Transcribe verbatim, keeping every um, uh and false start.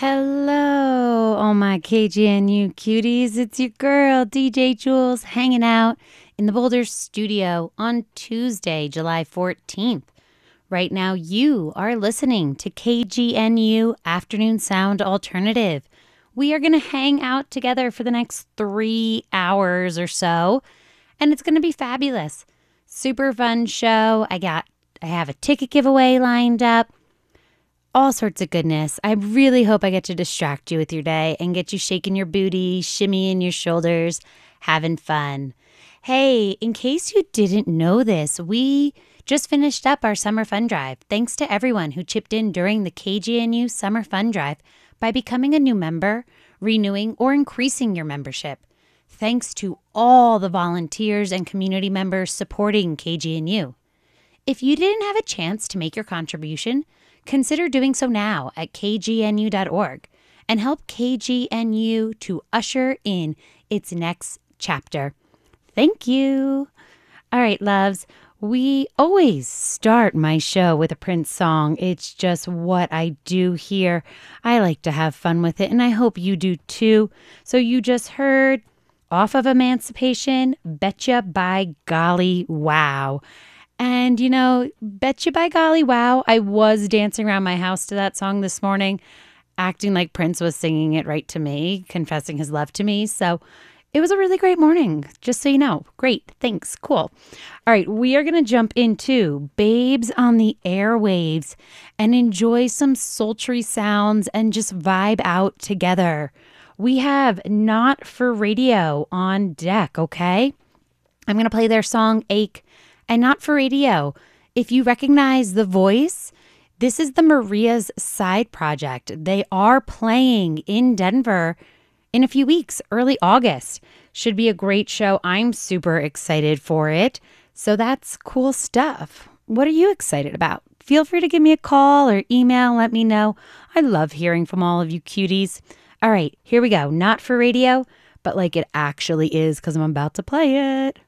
Hello, all my K G N U cuties. It's your girl, D J Jules, hanging out in the Boulder studio on Tuesday, July fourteenth. Right now, you are listening to K G N U Afternoon Sound Alternative. We are going to hang out together for the next three hours or so, and it's going to be fabulous. Super fun show. I got, I have a ticket giveaway lined up. All sorts of goodness. I really hope I get to distract you with your day and get you shaking your booty, shimmying your shoulders, having fun. Hey, in case you didn't know this, we just finished up our Summer Fun Drive. Thanks to everyone who chipped in during the K G N U Summer Fun Drive by becoming a new member, renewing, or increasing your membership. Thanks to all the volunteers and community members supporting K G N U. If you didn't have a chance to make your contribution, consider doing so now at k g n u dot org and help K G N U to usher in its next chapter. Thank you. All right, loves, we always start my show with a Prince song. It's just what I do here. I like to have fun with it, and I hope you do too. So you just heard off of Emancipation, Betcha by Golly Wow. And, you know, betcha by golly, wow, I was dancing around my house to that song this morning, acting like Prince was singing it right to me, confessing his love to me. So it was a really great morning, just so you know. Great. Thanks. Cool. All right. We are going to jump into Babes on the Airwaves and enjoy some sultry sounds and just vibe out together. We have Not for Radio on deck, okay? I'm going to play their song Ache. And Not for Radio. If you recognize the voice, this is the Maria's side project. They are playing in Denver in a few weeks, early August. Should be a great show. I'm super excited for it. So that's cool stuff. What are you excited about? Feel free to give me a call or email. Let me know. I love hearing from all of you cuties. All right, here we go. Not for Radio, but like it actually is because I'm about to play it.